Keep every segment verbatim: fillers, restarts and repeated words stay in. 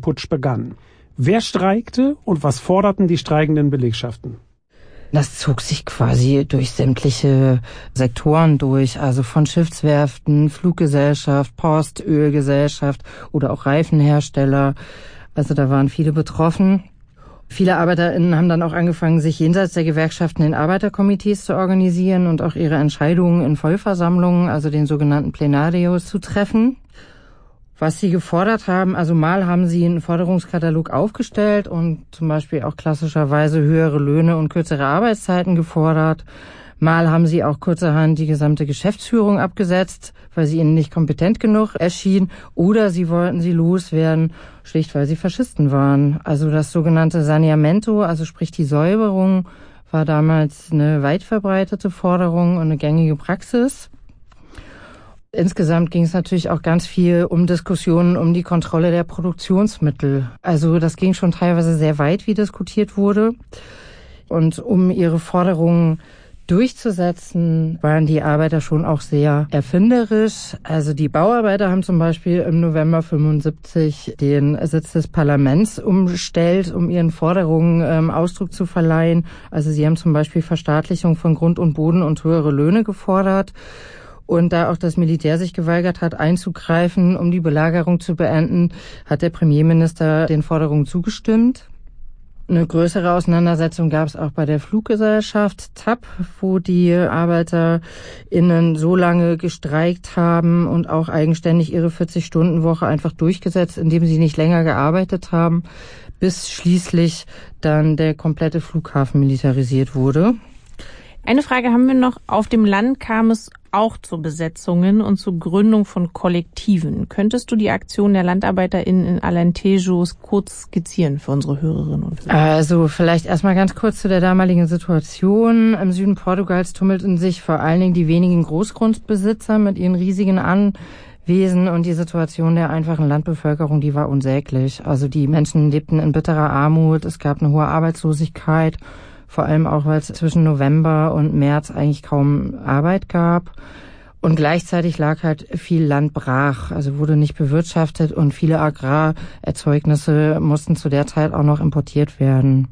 Militärputsch begann. Wer streikte und was forderten die streikenden Belegschaften? Das zog sich quasi durch sämtliche Sektoren durch, also von Schiffswerften, Fluggesellschaft, Post, Ölgesellschaft oder auch Reifenhersteller. Also da waren viele betroffen. Viele ArbeiterInnen haben dann auch angefangen, sich jenseits der Gewerkschaften in Arbeiterkomitees zu organisieren und auch ihre Entscheidungen in Vollversammlungen, also den sogenannten Plenarios, zu treffen. Was sie gefordert haben, also mal haben sie einen Forderungskatalog aufgestellt und zum Beispiel auch klassischerweise höhere Löhne und kürzere Arbeitszeiten gefordert. Mal haben sie auch kurzerhand die gesamte Geschäftsführung abgesetzt, weil sie ihnen nicht kompetent genug erschien. Oder sie wollten sie loswerden, schlicht weil sie Faschisten waren. Also das sogenannte Saneamento, also sprich die Säuberung, war damals eine weit verbreitete Forderung und eine gängige Praxis. Insgesamt ging es natürlich auch ganz viel um Diskussionen um die Kontrolle der Produktionsmittel. Also das ging schon teilweise sehr weit, wie diskutiert wurde. Und um ihre Forderungen durchzusetzen, waren die Arbeiter schon auch sehr erfinderisch. Also die Bauarbeiter haben zum Beispiel im November fünfundsiebzig den Sitz des Parlaments umstellt, um ihren Forderungen ähm, Ausdruck zu verleihen. Also sie haben zum Beispiel Verstaatlichung von Grund und Boden und höhere Löhne gefordert. Und da auch das Militär sich geweigert hat, einzugreifen, um die Belagerung zu beenden, hat der Premierminister den Forderungen zugestimmt. Eine größere Auseinandersetzung gab es auch bei der Fluggesellschaft T A P, wo die ArbeiterInnen so lange gestreikt haben und auch eigenständig ihre vierzig-Stunden-Woche einfach durchgesetzt, indem sie nicht länger gearbeitet haben, bis schließlich dann der komplette Flughafen militarisiert wurde. Eine Frage haben wir noch. Auf dem Land kam es auch zu Besetzungen und zur Gründung von Kollektiven. Könntest du die Aktion der LandarbeiterInnen in Alentejo kurz skizzieren für unsere Hörerinnen und Hörer? Also vielleicht erstmal ganz kurz zu der damaligen Situation. Im Süden Portugals tummelten sich vor allen Dingen die wenigen Großgrundbesitzer mit ihren riesigen Anwesen, und die Situation der einfachen Landbevölkerung, die war unsäglich. Also die Menschen lebten in bitterer Armut, es gab eine hohe Arbeitslosigkeit, vor allem auch, weil es zwischen November und März eigentlich kaum Arbeit gab. Und gleichzeitig lag halt viel Land brach, also wurde nicht bewirtschaftet, und viele Agrarerzeugnisse mussten zu der Zeit auch noch importiert werden.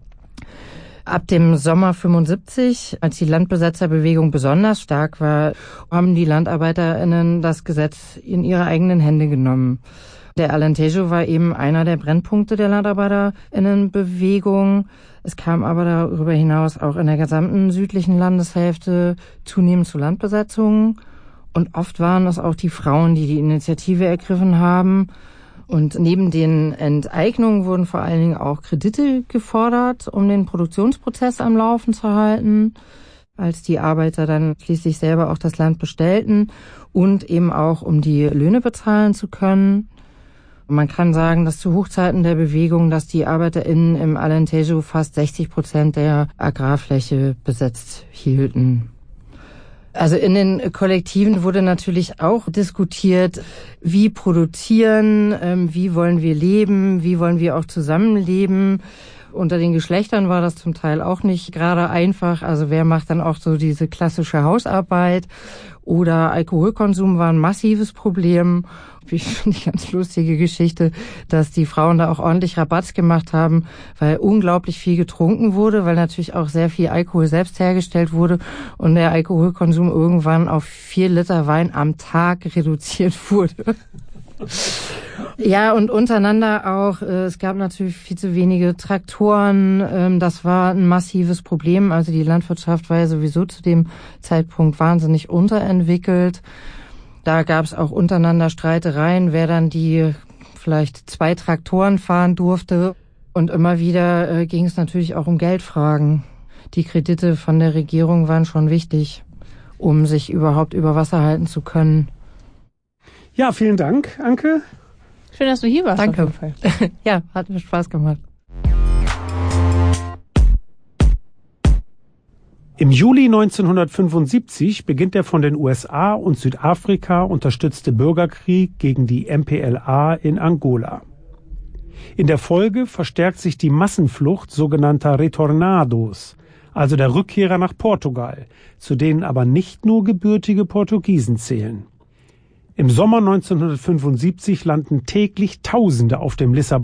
Ab dem Sommer fünfundsiebzig, als die Landbesetzerbewegung besonders stark war, haben die LandarbeiterInnen das Gesetz in ihre eigenen Hände genommen. Der Alentejo war eben einer der Brennpunkte der LandarbeiterInnenbewegung. Es kam aber darüber hinaus auch in der gesamten südlichen Landeshälfte zunehmend zu Landbesetzungen. Und oft waren es auch die Frauen, die die Initiative ergriffen haben. Und neben den Enteignungen wurden vor allen Dingen auch Kredite gefordert, um den Produktionsprozess am Laufen zu halten, als die Arbeiter dann schließlich selber auch das Land bestellten, und eben auch, um die Löhne bezahlen zu können. Man kann sagen, dass zu Hochzeiten der Bewegung, dass die ArbeiterInnen im Alentejo fast sechzig Prozent der Agrarfläche besetzt hielten. Also in den Kollektiven wurde natürlich auch diskutiert, wie produzieren, wie wollen wir leben, wie wollen wir auch zusammenleben. Unter den Geschlechtern war das zum Teil auch nicht gerade einfach. Also wer macht dann auch so diese klassische Hausarbeit? Oder Alkoholkonsum war ein massives Problem. Ich finde die ganz lustige Geschichte, dass die Frauen da auch ordentlich Rabatz gemacht haben, weil unglaublich viel getrunken wurde, weil natürlich auch sehr viel Alkohol selbst hergestellt wurde und der Alkoholkonsum irgendwann auf vier Liter Wein am Tag reduziert wurde. Ja, und untereinander auch, es gab natürlich viel zu wenige Traktoren, das war ein massives Problem. Also die Landwirtschaft war ja sowieso zu dem Zeitpunkt wahnsinnig unterentwickelt. Da gab es auch untereinander Streitereien, wer dann die vielleicht zwei Traktoren fahren durfte. Und immer wieder äh, ging es natürlich auch um Geldfragen. Die Kredite von der Regierung waren schon wichtig, um sich überhaupt über Wasser halten zu können. Ja, vielen Dank, Anke. Schön, dass du hier warst. Danke. Ja, hat mir Spaß gemacht. Im Juli neunzehnhundertfünfundsiebzig beginnt der von den U S A und Südafrika unterstützte Bürgerkrieg gegen die M P L A in Angola. In der Folge verstärkt sich die Massenflucht sogenannter Retornados, also der Rückkehrer nach Portugal, zu denen aber nicht nur gebürtige Portugiesen zählen. Im Sommer neunzehnhundertfünfundsiebzig landen täglich Tausende auf dem Lissabon